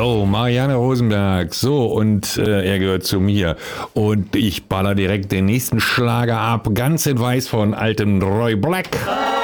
So, Marianne Rosenberg. So, und er gehört zu mir. Und ich baller direkt den nächsten Schlager ab. Ganz in Weiß von altem Roy Black.